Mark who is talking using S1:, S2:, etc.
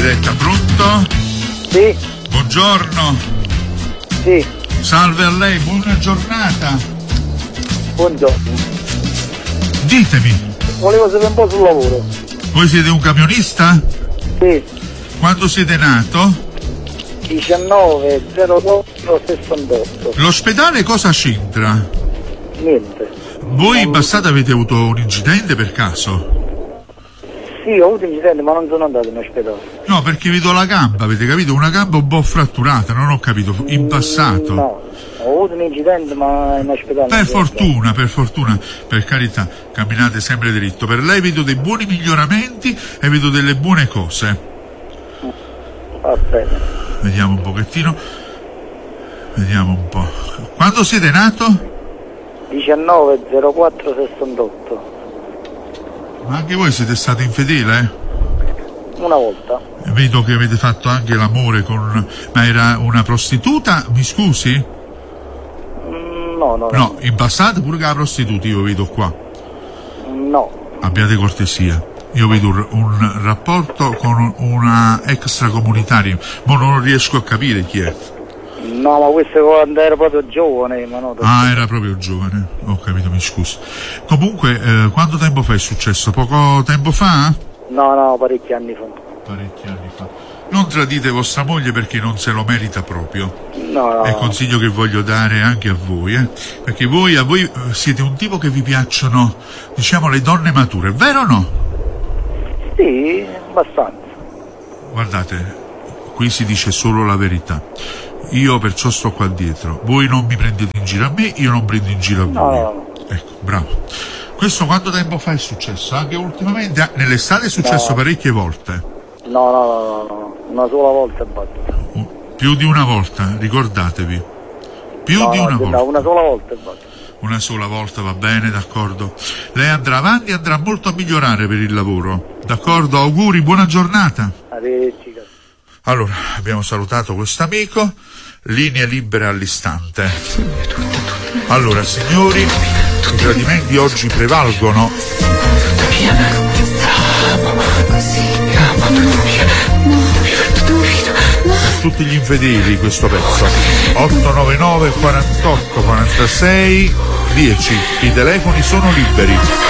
S1: diretta. Pronto?
S2: Sì.
S1: Buongiorno.
S2: Sì.
S1: Salve a lei, buona giornata.
S2: Buongiorno.
S1: Ditemi,
S2: Volevo sapere un po' sul lavoro.
S1: voi siete un camionista?
S2: Sì.
S1: Quando siete nato?
S2: 19.04.68.
S1: L'ospedale cosa c'entra?
S2: Niente.
S1: Voi in passato avete avuto un incidente per caso?
S2: Sì, ho avuto incidente, ma non sono andato in ospedale.
S1: No, perché vedo la gamba, avete capito? Una gamba un po' fratturata, non ho capito, in passato.
S2: No, ho avuto un incidente, ma in ospedale.
S1: Per fortuna, per carità, camminate sempre dritto. Per lei vedo dei buoni miglioramenti e vedo delle buone cose.
S2: Va bene.
S1: Vediamo un pochettino. Vediamo un po'. Quando siete nato?
S2: 19.04.68.
S1: Ma anche voi siete stati infedele?
S2: Una volta.
S1: Vedo che avete fatto anche l'amore con... Ma era una prostituta? Mi scusi?
S2: No.
S1: No, in passato pure che la prostituta io vedo qua.
S2: No.
S1: Abbiate cortesia. Io vedo un rapporto con una extracomunitaria, ma non riesco a capire chi è.
S2: No, ma questo quando ero proprio giovane, ma no.
S1: Ah, era proprio giovane. Ho capito, mi scusi. Comunque, quanto tempo fa è successo? Poco tempo fa?
S2: No, parecchi anni fa.
S1: Parecchi anni fa. Non tradite vostra moglie perché non se lo merita proprio.
S2: No.
S1: È il consiglio che voglio dare anche a voi, perché a voi siete un tipo che vi piacciono, diciamo, le donne mature, vero o no?
S2: Sì, abbastanza.
S1: Guardate, qui si dice solo la verità. Io perciò sto qua dietro. Voi non mi prendete in giro a me, io non prendo in giro a voi.
S2: No.
S1: Ecco, bravo. Questo quanto tempo fa è successo? Anche ultimamente? Nell'estate è successo parecchie volte.
S2: No. Una sola volta e basta.
S1: Più di una volta, ricordatevi. Più di una volta.
S2: Una sola volta e basta.
S1: Una sola volta va bene, d'accordo. Lei andrà avanti e andrà molto a migliorare per il lavoro. D'accordo? Auguri, buona giornata.
S2: Arrivederci.
S1: Allora, abbiamo salutato questo amico. Linee libere all'istante. Allora, signori, i tradimenti oggi prevalgono. Per tutti gli infedeli questo pezzo. 899 48 46 10. I telefoni sono liberi.